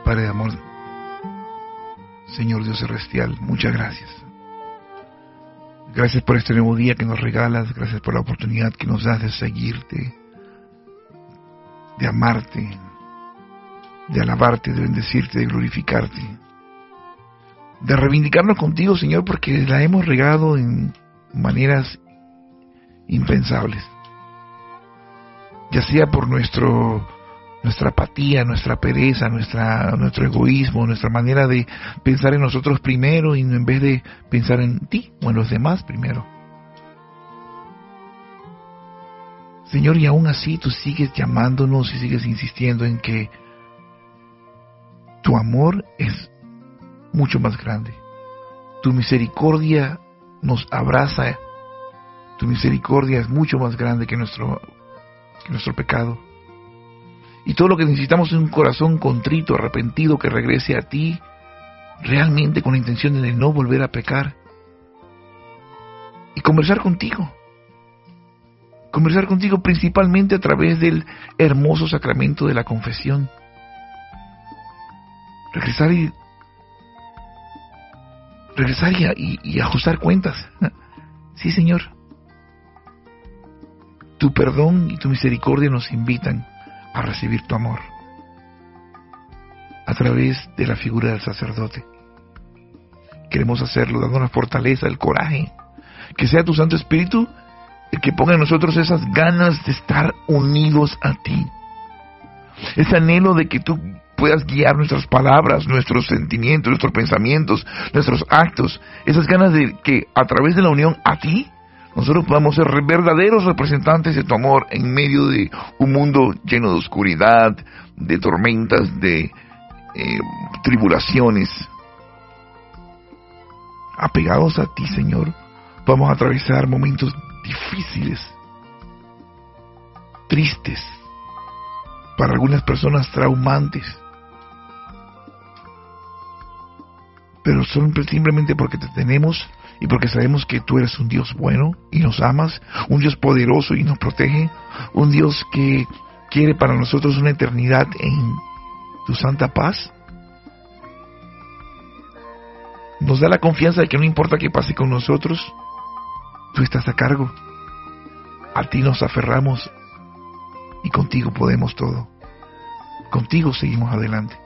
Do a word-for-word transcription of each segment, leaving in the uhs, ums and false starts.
Padre de amor, Señor Dios celestial, muchas gracias. Gracias por este nuevo día que nos regalas, gracias por la oportunidad que nos das de seguirte, de amarte, de alabarte, de bendecirte, de glorificarte, de reivindicarnos contigo, Señor, porque la hemos regado en maneras impensables, ya sea por nuestro nuestra apatía, nuestra pereza, nuestra nuestro egoísmo, nuestra manera de pensar en nosotros primero y en vez de pensar en ti o en los demás primero. Señor, y aún así tú sigues llamándonos y sigues insistiendo en que tu amor es mucho más grande. Tu misericordia nos abraza. Tu misericordia es mucho más grande que nuestro, que nuestro pecado. Y todo lo que necesitamos es un corazón contrito, arrepentido, que regrese a ti, realmente con la intención de no volver a pecar. Y conversar contigo. Conversar contigo principalmente a través del hermoso sacramento de la confesión. Regresar y regresar y, y, y ajustar cuentas. Sí, Señor. Tu perdón y tu misericordia nos invitan a recibir tu amor a través de la figura del sacerdote. Queremos hacerlo dándonos fortaleza, el coraje, que sea tu Santo Espíritu el que ponga en nosotros esas ganas de estar unidos a ti, ese anhelo de que tú puedas guiar nuestras palabras, nuestros sentimientos, nuestros pensamientos, nuestros actos, esas ganas de que a través de la unión a ti nosotros podamos ser verdaderos representantes de tu amor en medio de un mundo lleno de oscuridad, de tormentas, de eh, tribulaciones. Apegados a ti, Señor, vamos a atravesar momentos difíciles, tristes, para algunas personas traumantes, pero son simplemente porque te tenemos y porque sabemos que tú eres un Dios bueno y nos amas, un Dios poderoso y nos protege, un Dios que quiere para nosotros una eternidad en tu santa paz. Nos da la confianza de que no importa qué pase con nosotros, tú estás a cargo. A ti nos aferramos y contigo podemos todo. Contigo seguimos adelante.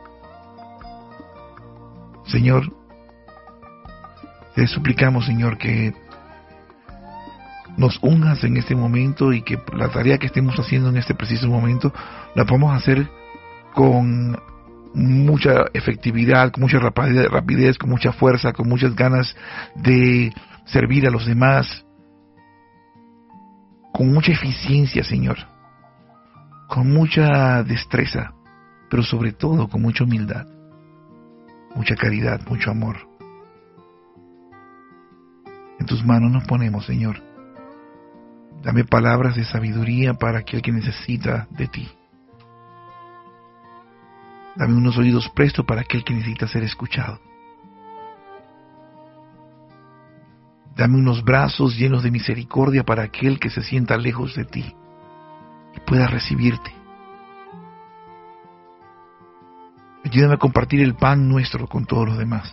Señor, te suplicamos, Señor, que nos unjas en este momento y que la tarea que estemos haciendo en este preciso momento la podamos hacer con mucha efectividad, con mucha rapidez, con mucha fuerza, con muchas ganas de servir a los demás, con mucha eficiencia, Señor, con mucha destreza, pero sobre todo con mucha humildad, mucha caridad, mucho amor. En tus manos nos ponemos, Señor. Dame palabras de sabiduría para aquel que necesita de ti. Dame unos oídos prestos para aquel que necesita ser escuchado. Dame unos brazos llenos de misericordia para aquel que se sienta lejos de ti y pueda recibirte. Ayúdame a compartir el pan nuestro con todos los demás.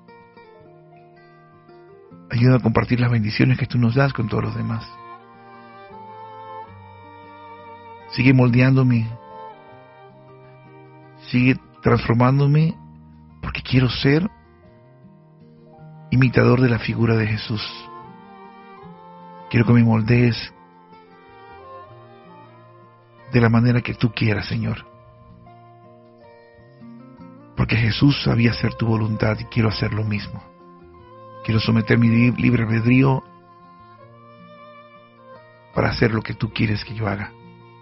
Ayúdame a compartir las bendiciones que tú nos das con todos los demás. Sigue moldeándome. Sigue transformándome porque quiero ser imitador de la figura de Jesús. Quiero que me moldees de la manera que tú quieras, Señor. Porque Jesús sabía hacer tu voluntad y quiero hacer lo mismo. Quiero someter mi libre albedrío para hacer lo que tú quieres que yo haga.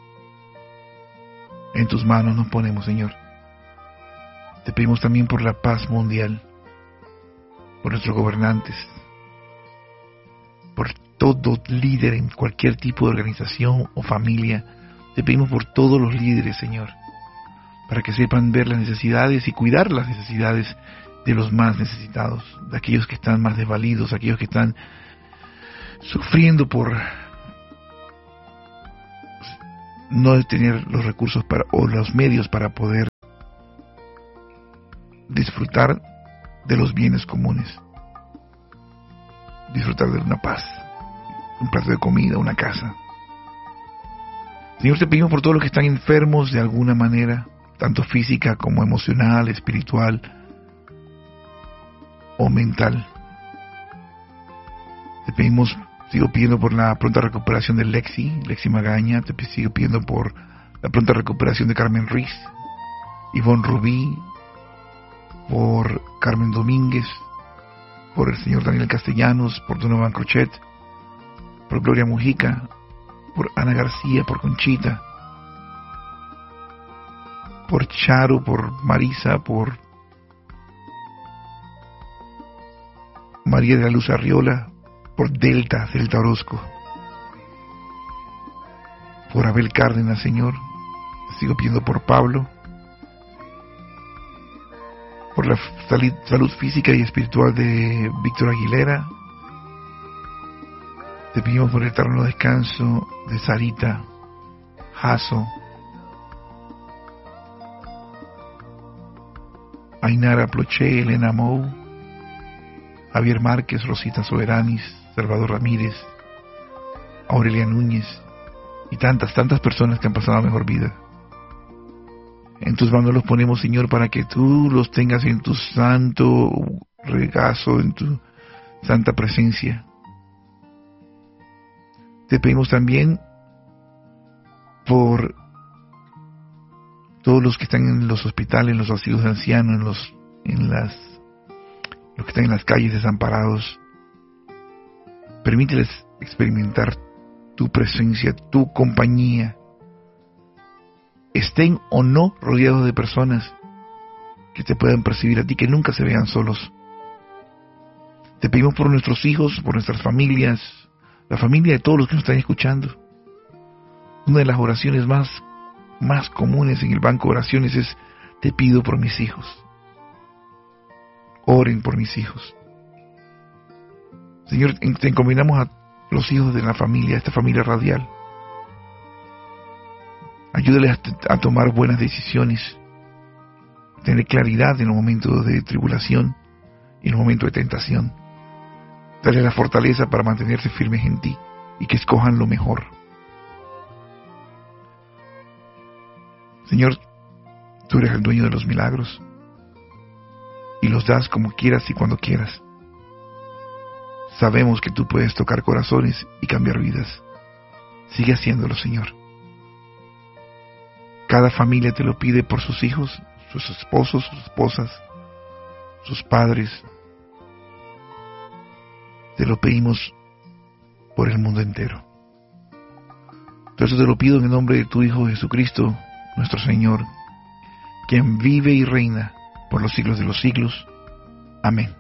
En tus manos nos ponemos, Señor. Te pedimos también por la paz mundial, por nuestros gobernantes, por todo líder en cualquier tipo de organización o familia. Te pedimos por todos los líderes, Señor, para que sepan ver las necesidades y cuidar las necesidades de los más necesitados, de aquellos que están más desvalidos, aquellos que están sufriendo por no tener los recursos para, o los medios para poder disfrutar de los bienes comunes, disfrutar de una paz, un plato de comida, una casa. Señor, te pedimos por todos los que están enfermos de alguna manera, tanto física como emocional, espiritual o mental. Te pedimos, sigo pidiendo por la pronta recuperación de Lexi, Lexi Magaña, te sigo pidiendo por la pronta recuperación de Carmen Ruiz, Ivonne Rubí, por Carmen Domínguez, por el señor Daniel Castellanos, por Donovan Crochet, por Gloria Mujica, por Ana García, por Conchita, por Charo, por Marisa, por María de la Luz Arriola, por Delta, Delta Orozco, por Abel Cárdenas, Señor. Sigo pidiendo por Pablo, por la salud, salud física y espiritual de Víctor Aguilera. Te pedimos por el eterno descanso de Sarita, Jaso, Ainara Ploché, Elena Mou, Javier Márquez, Rosita Soberanis, Salvador Ramírez, Aurelia Núñez y tantas, tantas personas que han pasado la mejor vida. En tus manos los ponemos, Señor, para que tú los tengas en tu santo regazo, en tu santa presencia. Te pedimos también por todos los que están en los hospitales, en los asilos de ancianos, en los, en las, los que están en las calles desamparados. Permíteles experimentar tu presencia, tu compañía. Estén o no rodeados de personas que te puedan percibir a ti, que nunca se vean solos. Te pedimos por nuestros hijos, por nuestras familias, la familia de todos los que nos están escuchando. Una de las oraciones más, más comunes en el banco de oraciones es: te pido por mis hijos. Oren por mis hijos. Señor, te encomendamos a los hijos de la familia, esta familia radial. Ayúdales a, a tomar buenas decisiones, tener claridad en los momentos de tribulación y en los momentos de tentación. Dale la fortaleza para mantenerse firmes en ti y que escojan lo mejor. Señor, tú eres el dueño de los milagros y los das como quieras y cuando quieras. Sabemos que tú puedes tocar corazones y cambiar vidas. Sigue haciéndolo, Señor. Cada familia te lo pide por sus hijos, sus esposos, sus esposas, sus padres. Te lo pedimos por el mundo entero. Todo eso te lo pido en el nombre de tu Hijo Jesucristo, nuestro Señor, quien vive y reina por los siglos de los siglos. Amén.